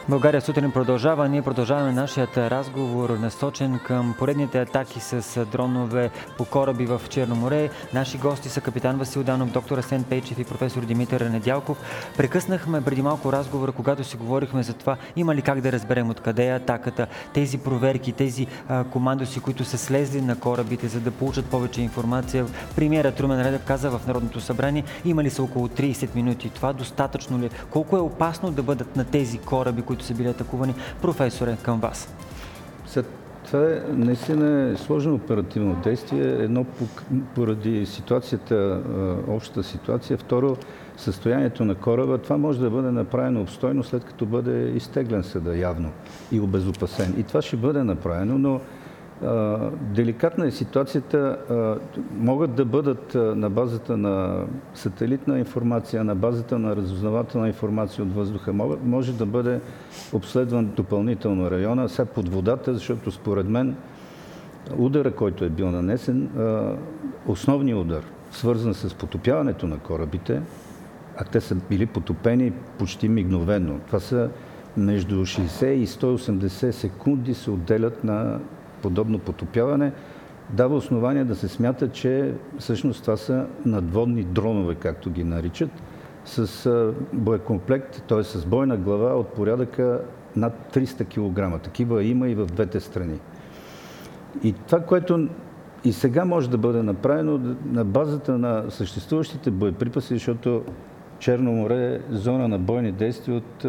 България сутрин продължава. Ние продължаваме нашият разговор, насочен към поредните атаки с дронове по кораби в Черно море. Наши гости са капитан Васил Данов, доктор Асен Пейчев и професор Димитър Недялков. Прекъснахме преди малко разговора, когато си говорихме за това има ли как да разберем откъде е атаката, тези проверки, тези командоси, които са слезли на корабите, за да получат повече информация. Премиерът Румен Радев каза в Народното събрание, има ли са около 30 минути. Това достатъчно ли? Колко е опасно да бъдат на тези кораби, които са били атакувани? Професоре, към вас. Това е наистина сложно оперативно действие. Едно поради ситуацията, общата ситуация. Второ, състоянието на кораба. Това може да бъде направено обстойно, след като бъде изтеглен съда явно и обезопасен. И това ще бъде направено, но деликатна е ситуацията. Могат да бъдат на базата на сателитна информация, на базата на разузнавателна информация от въздуха. Може да бъде обследван допълнително района, сега под водата, защото според мен удара, който е бил нанесен, основният удар, свързан с потопяването на корабите, а те са били потопени почти мигновено. Това са между 60 и 180 секунди се отделят на подобно потопяване, дава основание да се смята, че всъщност това са надводни дронове, както ги наричат, с боекомплект, т.е. с бойна глава от порядъка над 300 кг. Такива има и в двете страни. И това, което и сега може да бъде направено на базата на съществуващите боеприпаси, защото Черно море е зона на бойни действия от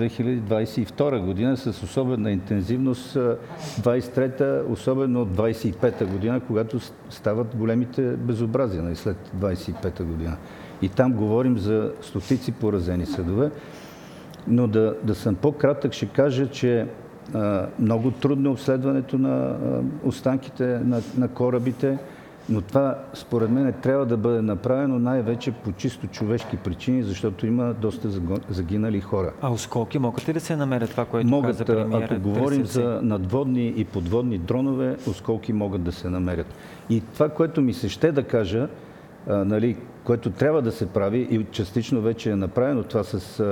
2022 година с особена интензивност 23-та, особено от 25-та година, когато стават големите безобразия след 25-та година. И там говорим за стотици поразени съдове. Но да съм по-кратък, ще кажа, че много трудно обследването на останките на корабите, но това, според мен, трябва да бъде направено най-вече по чисто човешки причини, защото има доста загинали хора. А осколки могат ли да се намерят, това, което каза премиерът? Ако говорим за надводни и подводни дронове, осколки могат да се намерят. И това, което ми се ще да кажа, което трябва да се прави и частично вече е направено, това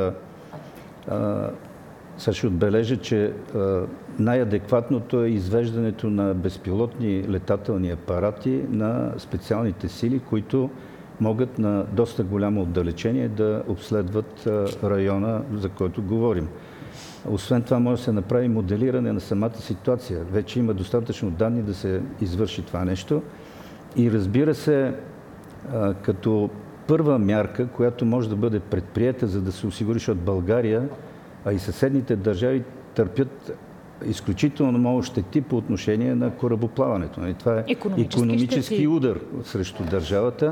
сега ще отбележа, че най-адекватното е извеждането на безпилотни летателни апарати на специалните сили, които могат на доста голямо отдалечение да обследват района, за който говорим. Освен това може да се направи моделиране на самата ситуация. Вече има достатъчно данни да се извърши това нещо. И разбира се, като първа мярка, която може да бъде предприета, за да се осигури, защото България, а и съседните държави търпят изключително много щети по отношение на корабоплаването. Това е икономически удар срещу държавата.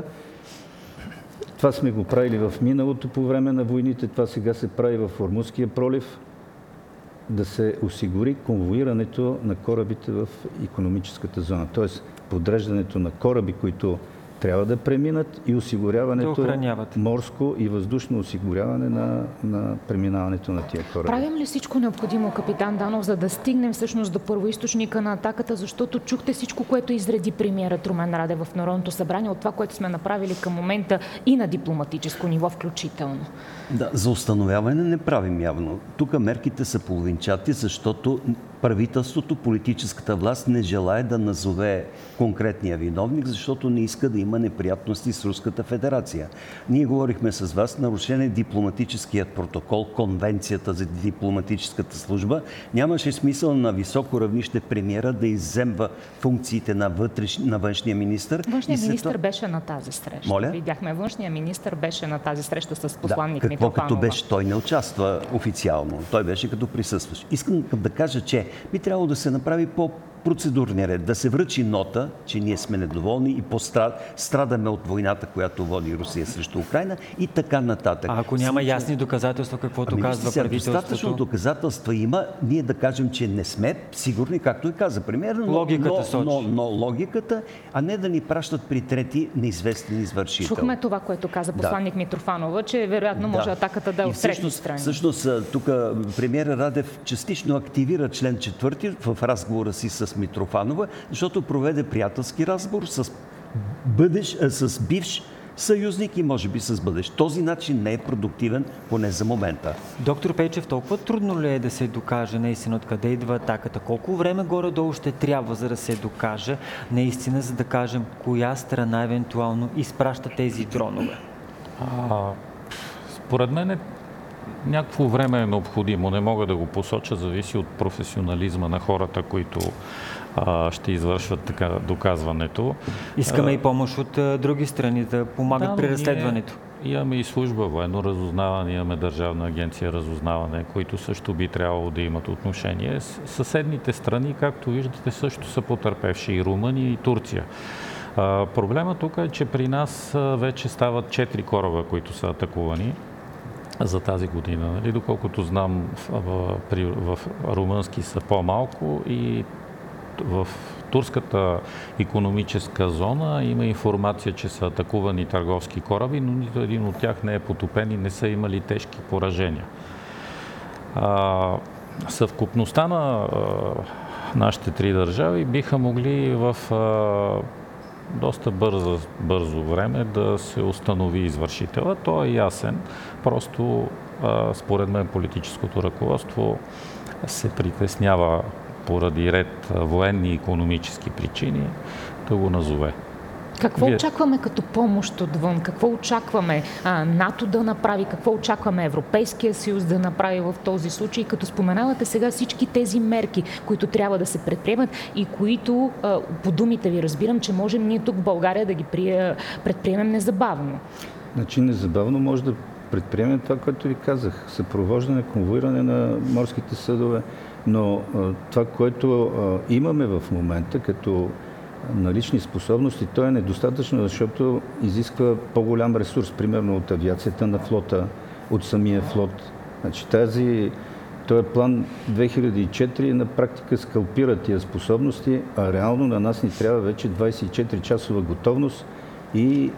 Това сме го правили в миналото по време на войните, това сега се прави в Ормузския пролив, да се осигури конвоирането на корабите в икономическата зона. Т.е. подреждането на кораби, които трябва да преминат и осигуряването, морско и въздушно осигуряване на преминаването на тия кораби. Правим ли всичко необходимо, капитан Данов, за да стигнем всъщност до първоизточника на атаката, защото чухте всичко, което изреди премиерът Румен Радев в Народното събрание, от това, което сме направили към момента и на дипломатическо ниво включително? Да, за установяване не правим явно. Тук мерките са половинчати, защото правителството, политическата власт не желае да назове конкретния виновник, защото не иска да има неприятности с Руската федерация. Ние говорихме с вас, нарушен е дипломатическият протокол, конвенцията за дипломатическата служба. Нямаше смисъл на високо равнище премиера да изземва функциите на външния министър. Външният министър беше на тази среща. Моля? Видяхме, външният министър беше на тази среща с посланник Митрофанова. Какво като беше? Той не участва официално. Той беше като присъстващ. Искам да кажа, че би трябвало да се направи по процедурния ред, да се връчи нота, че ние сме недоволни и страдаме от войната, която води Русия срещу Украйна и така нататък. А ако няма ясни доказателства, каквото казва правителството? Достатъчно доказателства има, ние да кажем, че не сме сигурни, както и каза премиер, но логиката, а не да ни пращат при трети неизвестен извършител. Чухме това, което каза посланник Митрофанова, че вероятно може атаката да е от трети страни. Всъщност, тук премиер Радев частично активира член 4 в разговора си с Митрофанова, защото проведе приятелски разговор с бивш съюзник и може би с бъдеще. Този начин не е продуктивен, поне за момента. Доктор Пейчев, толкова трудно ли е да се докаже наистина откъде идва атаката? Колко време горе-долу ще трябва, за да се докаже наистина, за да кажем коя страна евентуално изпраща тези дронове? Според мен някакво време е необходимо. Не мога да го посоча, зависи от професионализма на хората, които ще извършват така доказването. Искаме и помощ от други страни да помагат при разследването. Имаме и служба военно разузнаване, имаме Държавна агенция разузнаване, които също би трябвало да имат отношение. Съседните страни, както виждате, също са потърпевши и Румъния, и Турция. Проблема тук е, че при нас вече стават 4 кораба, които са атакувани за тази година. Нали? Доколкото знам, в румънски са по-малко и в турската икономическа зона има информация, че са атакувани търговски кораби, но нито един от тях не е потопен и не са имали тежки поражения. Съвкупността на нашите 3 държави биха могли в доста бързо време да се установи извършителя. Той е ясен. Просто, според мен, политическото ръководство се притеснява поради ред военни и икономически причини да го назове. Какво очакваме като помощ отвън? Какво очакваме НАТО да направи? Какво очакваме Европейския съюз да направи в този случай? Като споменавате сега всички тези мерки, които трябва да се предприемат и които, по думите ви разбирам, че можем ние тук в България да ги предприемем незабавно. Значи незабавно може да предприемем това, което ви казах. Съпровождане, конвоиране на морските съдове. Но това, което имаме в момента като налични способности, то е недостатъчно, защото изисква по-голям ресурс, примерно от авиацията на флота, от самия флот. Значи този план 2004 на практика скалпира тия способности, а реално на нас ни трябва вече 24-часова готовност и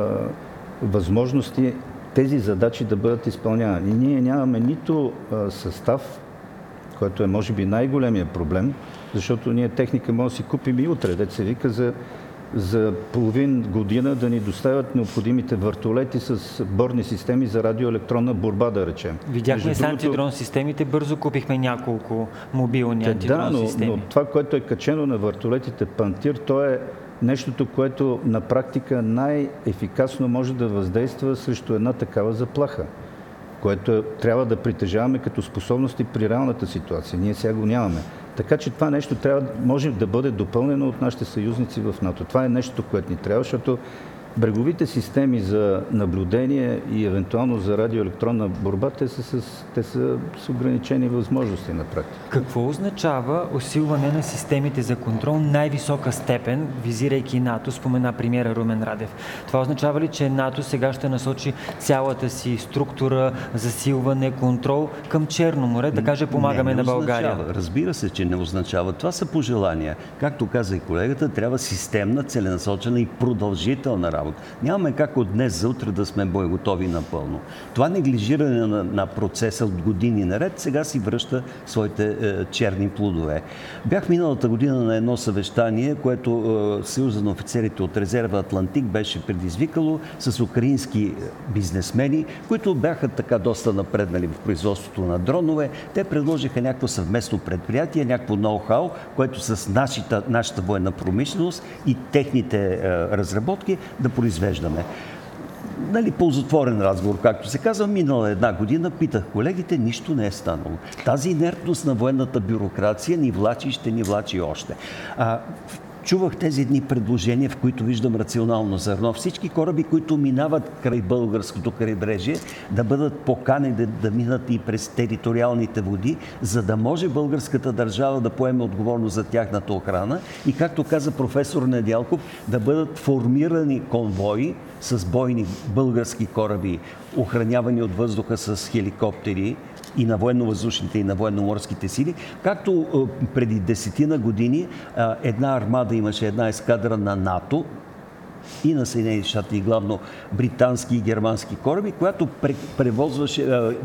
възможности тези задачи да бъдат изпълнявани. Ние нямаме нито състав, който е може би най-големия проблем, защото ние техника може да си купим и утре, дето се вика за половин година да ни доставят необходимите вертолети с бордни системи за радиоелектронна борба, да речем. Видяхме с антидрон системите, бързо купихме няколко мобилни антидрон системи. Но това, което е качено на вертолетите Пантир, то е нещото, което на практика най-ефикасно може да въздейства срещу една такава заплаха, което трябва да притежаваме като способности при реалната ситуация. Ние сега го нямаме. Така че това нещо може да бъде допълнено от нашите съюзници в НАТО. Това е нещо, което ни трябва, защото бреговите системи за наблюдение и евентуално за радиоелектронна борба, те са с ограничени възможности на практика. Какво означава усилване на системите за контрол най-висока степен, визирайки НАТО, спомена премиера Румен Радев? Това означава ли, че НАТО сега ще насочи цялата си структура, засилване, контрол към Черно море, да каже помагаме на България? Означава. Разбира се, че не означава. Това са пожелания. Както каза и колегата, трябва системна, целенасочена и продължителна работа. Нямаме как от днес за утре да сме боеготови напълно. Това неглижиране на процеса от години наред сега си връща своите черни плодове. Бях миналата година на едно съвещание, което Съюза на офицерите от резерва Атлантик беше предизвикало с украински бизнесмени, които бяха така доста напреднали в производството на дронове. Те предложиха някакво съвместно предприятие, някакво ноу-хау, което с нашата военна промишленост и техните разработки да произвеждаме. Ползотворен разговор, както се казва, минала една година, питах колегите, нищо не е станало. Тази инертност на военната бюрокрация ни влачи и ще ни влачи още. Чувах тези дни предложения, в които виждам рационално зърно. Всички кораби, които минават край българското крайбрежие, да бъдат поканени да минат и през териториалните води, за да може българската държава да поеме отговорност за тяхната охрана и, както каза професор Недялков, да бъдат формирани конвои с бойни български кораби, охранявани от въздуха с хеликоптери и на военно-въздушните, и на военно-морските сили. Както преди 10 години една армада имаше, една ескадра на НАТО и на Съединените щати, и главно британски и германски кораби, която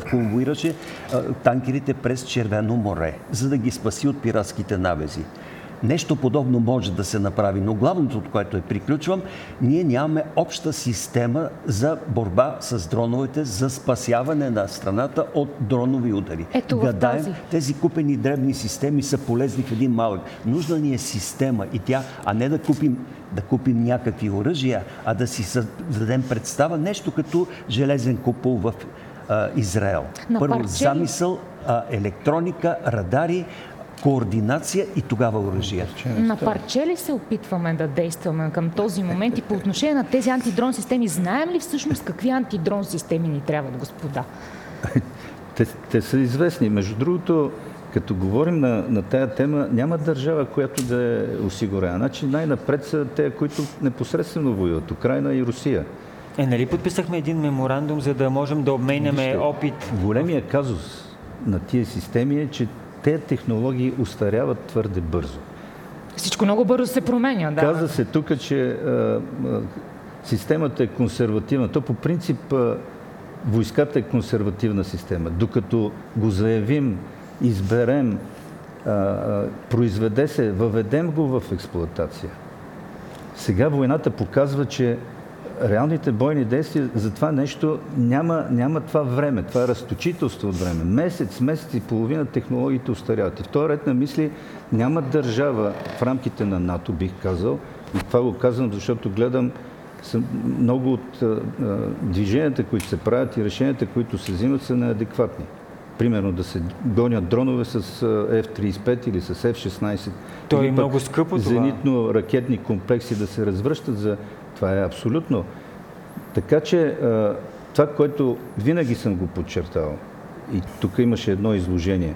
конвоираше танкерите през Червено море, за да ги спаси от пиратските навези. Нещо подобно може да се направи, но главното, от което приключвам, ние нямаме обща система за борба с дроновете, за спасяване на страната от дронови удари. Ето в тази. Тези купени дребни системи са полезни в един малък. Нужна ни е система и тя, а не да купим някакви оръжия, а да си дадем представа нещо като железен купол в Израел. Първо замисъл, електроника, радари, координация и тогава оръжие. На парче ли се опитваме да действаме към този момент и по отношение на тези антидрон системи? Знаем ли всъщност какви антидрон системи ни трябват, господа? Те са известни. Между другото, като говорим на тая тема, няма държава, която да е осигурена. Значи най-напред са те, които непосредствено воюват. Украйна и Русия. Нали подписахме един меморандум, за да можем да обменяме опит? Големия казус на тия системи е, че тези технологии устаряват твърде бързо. Всичко много бързо се променя, да. Каза се тук, че системата е консервативна. То по принцип войската е консервативна система. Докато го заявим, изберем, произведе се, въведем го в експлоатация. Сега войната показва, че реалните бойни действия за това нещо няма това време. Това е разточителство от време. Месец и половина технологиите устаряват. И в този ред на мисли няма държава в рамките на НАТО, бих казал, и това го казвам, защото гледам много от движенията, които се правят и решенията, които се взимат, са неадекватни. Примерно да се гонят дронове с F-35 или с F-16. То е много скъпо това. Зенитно-ракетни комплекси да се развръщат за... Това е абсолютно. Така че това, което винаги съм го подчертал, и тук имаше едно изложение,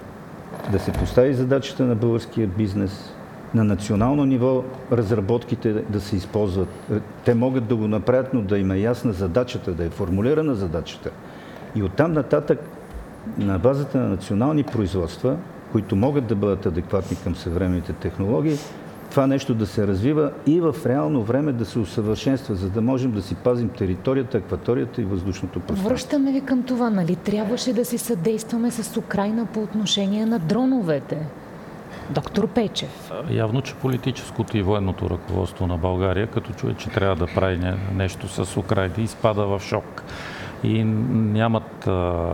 да се постави задачата на българския бизнес, на национално ниво разработките да се използват. Те могат да го направят, но да им е ясна задачата, да е формулирана задачата. И оттам нататък, на базата на национални производства, които могат да бъдат адекватни към съвременните технологии, това нещо да се развива и в реално време да се усъвършенства, за да можем да си пазим територията, акваторията и въздушното пространство. Връщаме ви към това, нали? Трябваше да си съдействаме с Украйна по отношение на дроновете. Доктор Пейчев. Явно, че политическото и военното ръководство на България, като чуе, че трябва да прави нещо с Украйна, изпада в шок. И нямат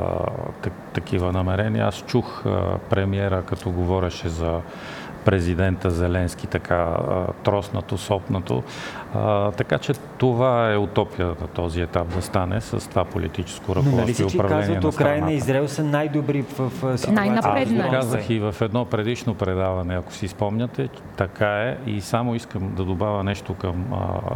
такива намерения. Аз чух премиера, като говореше за президента Зеленски, така троснато, сопнато. Така че това е утопия на този етап да стане с това политическо ръководство и управление на страната. Казват, Украйна и Израел са най-добри в ситуация. Най-напредна. Аз го казах и в едно предишно предаване, ако си спомняте, така е. И само искам да добавя нещо към...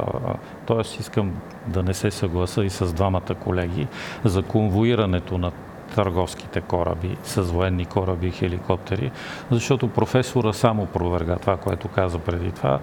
Тоест искам да не се съгласа и с двамата колеги за конвоирането на търговските кораби с военни кораби и хеликоптери, защото професора само проверга това, което каза преди това.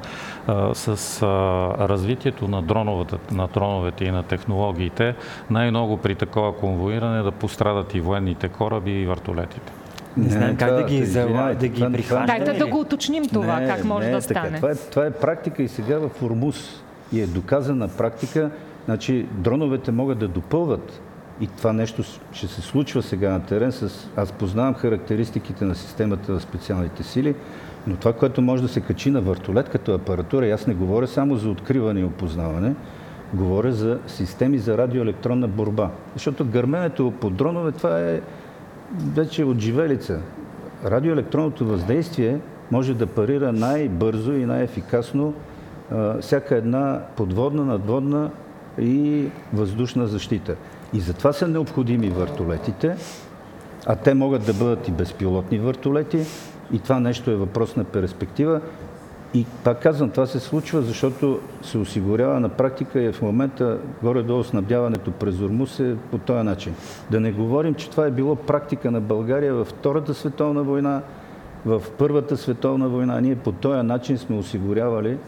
С развитието на дроновете и на технологиите, най-много при такова конвоиране да пострадат и военните кораби и вертолетите. Не знам как да ги прихващаме. Дайте да го уточним това, как може да стане. Това е практика и сега в Ормуз и е доказана практика. Значи дроновете могат да допълват. И това нещо ще се случва сега на терен. Аз познавам характеристиките на системата на специалните сили, но това, което може да се качи на вертолет като апаратура, аз не говоря само за откриване и опознаване, говоря за системи за радиоелектронна борба. Защото гърменето по дронове, това е вече отживелица. Радиоелектронното въздействие може да парира най-бързо и най-ефикасно всяка една подводна, надводна и въздушна защита. И затова са необходими вертолетите, а те могат да бъдат и безпилотни вертолети. И това нещо е въпрос на перспектива. И пак казвам, това се случва, защото се осигурява на практика и в момента горе-долу снабдяването през Ормуз е по този начин. Да не говорим, че това е било практика на България във Втората световна война, в Първата световна война. Ние по този начин сме осигурявали.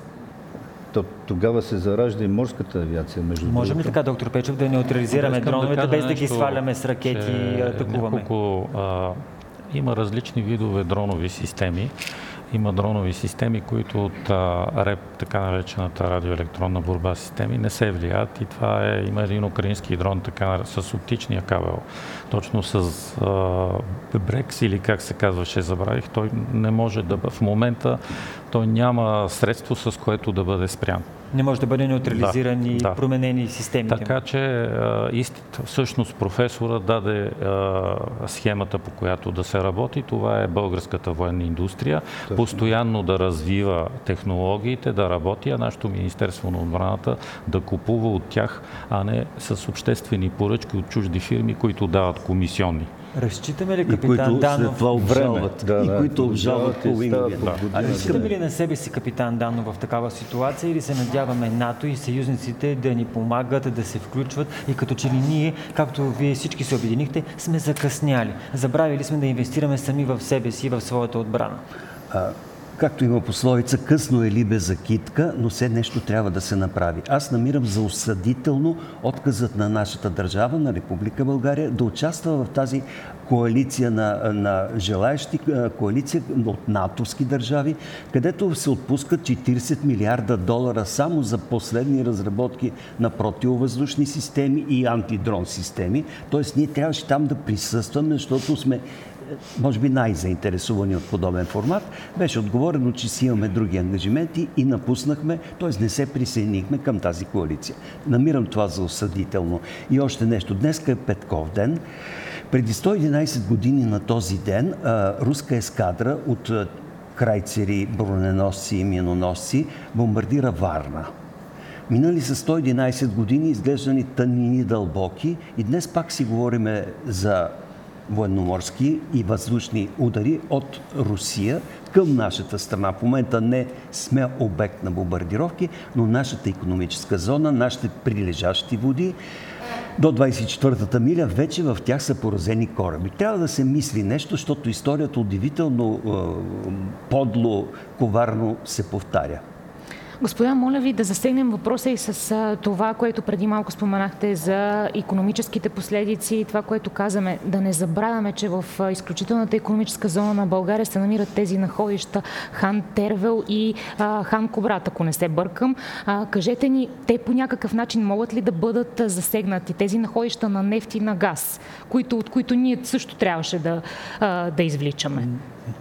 Тогава се заражда и морската авиация. Можем ли така, доктор Пейчев, да неутрализираме дроновете, без да ги сваляме с ракети и атакуваме? Има различни видове дронови системи има дронови системи, които от РЕП, така наречената радиоелектронна борба системи, не се влияят и това има един украински дрон така, с оптичния кабел, точно с Брекс или как се казваше, забравих, той не може да в момента той няма средство, с което да бъде спрян. Не може да бъде неутрализиран и променени системите. Така че всъщност професора даде схемата, по която да се работи. Това е българската военна индустрия. Постоянно да развива технологиите, да работи, а нашето Министерство на отбраната да купува от тях, а не с обществени поръчки от чужди фирми, които дават комисионни. Разчитаме ли, капитан Данов, това обжалват? И които обжалват половиновия. Разчитаме ли на себе си, капитан Данов, в такава ситуация или се надяваме НАТО и съюзниците да ни помагат, да се включват и като че ли ние, както вие всички се обединихте, сме закъсняли? Забравили сме да инвестираме сами в себе си и в своята отбрана? Както има пословица, късно е либе за китка, но все нещо трябва да се направи. Аз намирам за осъдително отказът на нашата държава, на Република България, да участва в тази коалиция на желаещи, коалиция от натовски държави, където се отпускат 40 милиарда долара само за последни разработки на противовъздушни системи и антидрон системи. Тоест ние трябваше там да присъстваме, защото сме може би най-заинтересувани от подобен формат. Беше отговорено, че си имаме други ангажименти и напуснахме, т.е. не се присъединихме към тази коалиция. Намирам това за осъдително. И още нещо. Днеска е Петков ден. Преди 111 години на този ден руска ескадра от крайцери, броненосци и миноносци бомбардира Варна. Минали са 111 години, изглеждани тънини дълбоки и днес пак си говориме за военноморски и въздушни удари от Русия към нашата страна. В момента не сме обект на бомбардировки, но нашата икономическа зона, нашите прилежащи води до 24-та миля вече в тях са поразени кораби. Трябва да се мисли нещо, защото историята удивително подло, коварно се повтаря. Господа, моля ви да засегнем въпроса и с това, което преди малко споменахте за икономическите последици и това, което казваме. Да не забравяме, че в изключителната икономическа зона на България се намират тези находища Хан Тервел и Хан Кубрат, ако не се бъркам. Кажете ни, те по някакъв начин могат ли да бъдат засегнати? Тези находища на нефт и на газ, от които ние също трябваше да извличаме.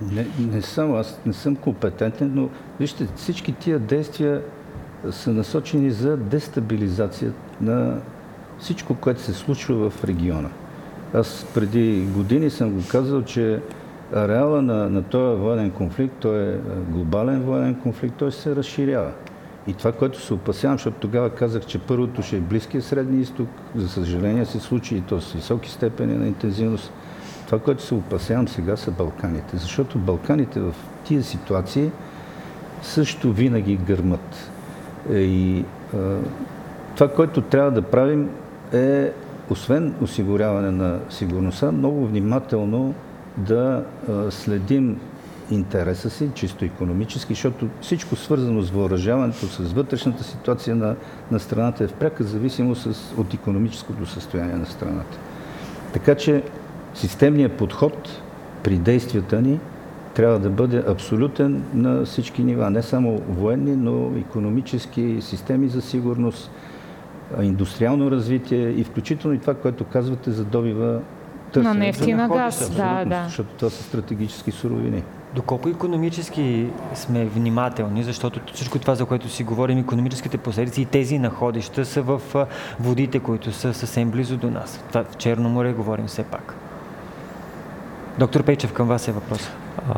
Аз не съм компетентен, но вижте, всички тия действия са насочени за дестабилизация на всичко, което се случва в региона. Аз преди години съм го казал, че ареала на този военен конфликт, той е глобален военен конфликт, той се разширява. И това, което се опасявам, защото тогава казах, че първото ще е Близкия Средния изток, за съжаление се случи и то с високи степени на интензивност. Това, което се опасявам сега, са Балканите, защото Балканите в тия ситуации също винаги гърмат. И това, което трябва да правим е, освен осигуряване на сигурността, много внимателно да следим интереса си, чисто икономически, защото всичко свързано с въоръжаването, с вътрешната ситуация на страната е в пряка зависимост от икономическото състояние на страната. Така че системният подход при действията ни трябва да бъде абсолютен на всички нива. Не само военни, но икономически системи за сигурност, индустриално развитие и включително и това, което казвате за добива на нефт и на газ. Да. Защото това са стратегически суровини. Доколко икономически сме внимателни, защото всичко това, за което си говорим, икономическите последици и тези находища са в водите, които са съвсем близо до нас. Това в Черно море говорим все пак. Доктор Пейчев, към вас е въпрос.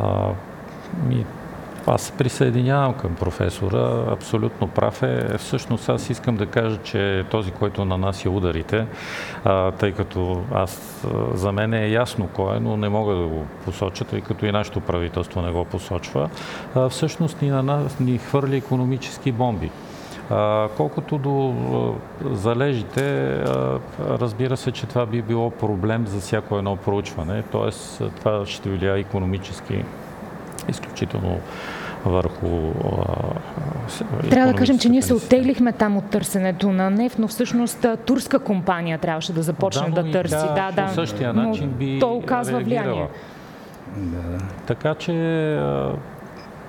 Аз се присъединявам към професора. Абсолютно прав е. Всъщност аз искам да кажа, че този, който нанася ударите, тъй като за мен е ясно кой е, но не мога да го посоча, тъй като и нашето правителство не го посочва, всъщност ни хвърли икономически бомби. Колкото до залежите, разбира се, че това би било проблем за всяко едно проучване, т.е. това ще влияе икономически изключително върху трябва да кажем, че ние се оттеглихме там от търсенето на нефт, но всъщност турска компания трябваше да започне да търси. По същия начин би то оказва влияние. Така че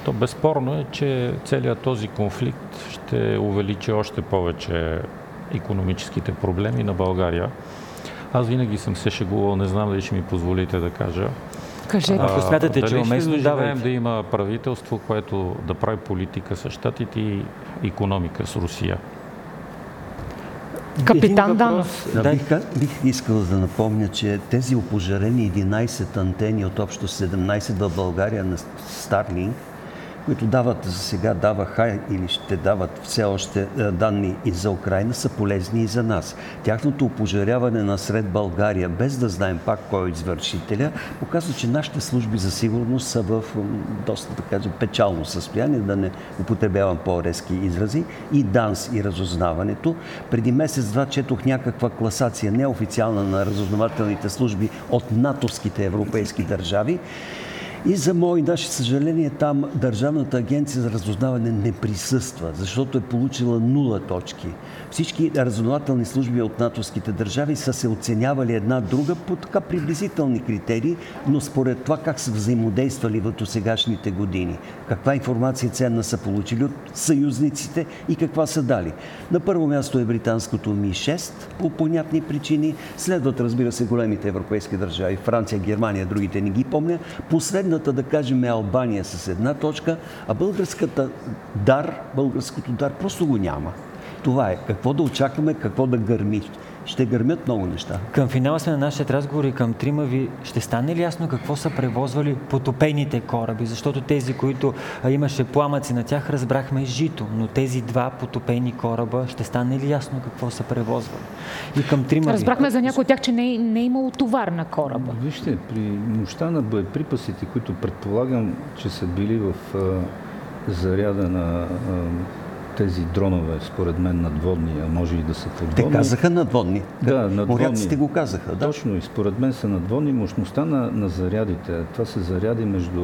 То безспорно е, че целият този конфликт ще увеличи още повече икономическите проблеми на България. Аз винаги съм се шегувал, не знам дали ще ми позволите да кажа. Кажете. Ако смятате, че дали уместно, ще доживеем давайте. да има правителство, което да прави политика с Щатите и икономика с Русия? Капитан Един Данов. въпрос. Бих искал да напомня, че тези опожарени 11 антени от общо 17 в България на Starlink, които дават за сега, даваха или ще дават все още данни и за Украйна, са полезни и за нас. Тяхното опожаряване насред България, без да знаем пак кой е извършителя, показва, че нашите служби за сигурност са в доста, да кажем, печално състояние, да не употребявам по-резки изрази, и ДАНС, и разузнаването. Преди месец-два четох някаква класация неофициална на разузнавателните служби от натовските европейски държави. И за мое и наше съжаление, там Държавната агенция за разузнаване не присъства, защото е получила 0 точки. Всички разузнавателни служби от натовските държави са се оценявали една друга по така приблизителни критерии, но според това как са взаимодействали в досегашните години. Каква информация ценна са получили от съюзниците и каква са дали. На първо място е британското Ми-6 по понятни причини. Следват, разбира се, големите европейски държави. Франция, Германия, другите не ги помня. Последната, да кажем, е Албания с 1 точка, а българското дар просто го няма. Това е. Какво да очакваме, какво да гърми. Ще гърмят много неща. Към финала сме на нашия разговор и към трима ви. Ще стане ли ясно какво са превозвали потопените кораби? Защото тези, които имаше пламъци на тях, разбрахме жито. Но тези два потопени кораба, ще стане ли ясно какво са превозвали? И към трима ви. Разбрахме за някой от тях, че не е имало товар на кораба. Вижте, при мощта на боеприпасите, които предполагам, че са били в заряда на тези дронове, според мен, надводни, а може и да са подводни. Те казаха надводни. Да, надводни. Моряците го казаха. Да. Точно, и според мен са надводни. Мощността на зарядите, това са заряди между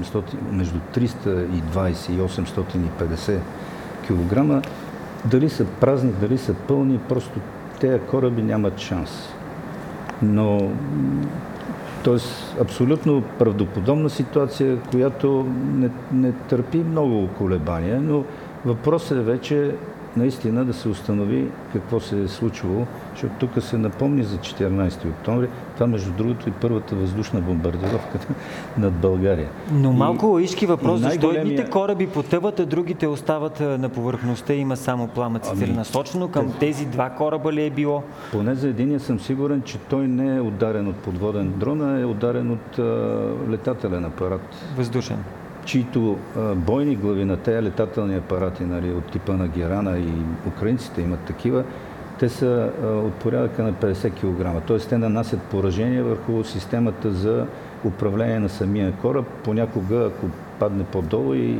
320 и 850 кг. Дали са празни, дали са пълни, просто тези кораби нямат шанс. Но, т.е. абсолютно правдоподобна ситуация, която не търпи много колебания, но въпросът е вече наистина да се установи какво се е случвало, защото тук се напомни за 14 октомври. Това, между другото, и първата въздушна бомбардировка над България. Но малко лаишки въпрос, защо най-големия- едните кораби потъват, а другите остават на повърхността и има само пламъци. Целенасочено към тези два кораба ли е било? Поне за единия съм сигурен, че той не е ударен от подводен дрон, а е ударен от летателен апарат, Въздушен. чието бойни глави на тези летателни апарати, нали, от типа на Герана, и украинците имат такива, те са от порядъка на 50 кг. Т.е. те нанасят поражение върху системата за управление на самия кораб. Понякога, ако падне по-долу и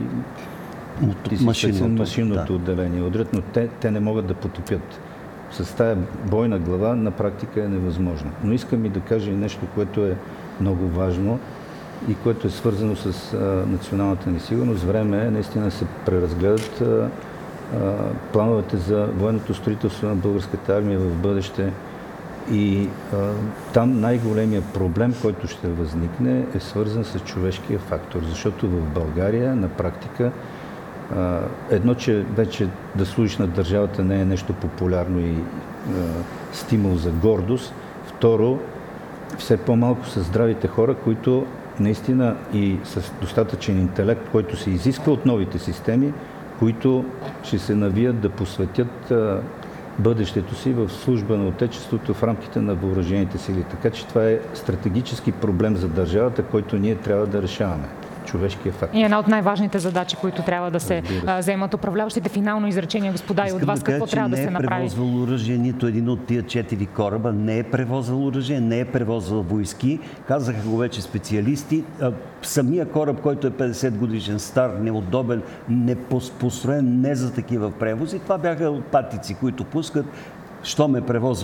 машинното отделение удрят, но те не могат да потопят. С тая бойна глава на практика е невъзможно. Но искам и да кажа и нещо, което е много важно и което е свързано с националната ни сигурност. Време е наистина да се преразгледат плановете за военното строителство на българската армия в бъдеще. И там най-големият проблем, който ще възникне, е свързан с човешкия фактор. Защото в България на практика едно, че вече да служиш на държавата не е нещо популярно и стимул за гордост. Второ, все по-малко са здравите хора, които наистина и с достатъчен интелект, който се изисква от новите системи, които ще се навият да посветят бъдещето си в служба на Отечеството в рамките на въоръжените сили. Така че това е стратегически проблем за държавата, който ние трябва да решаваме. Човешкия фактор. И една от най-важните задачи, които трябва да се вземат управляващите. Финално изречение, господа, и от вас какво трябва да се направи? Не е превозвал оръжие, нито един от тия 4 кораба не е превозвал оръжие, не е превозвал войски. Казаха го вече специалисти. Самия кораб, който е 50 годишен стар, неудобен, построен не за такива превози. Това бяха патици, които пускат, що ме превозва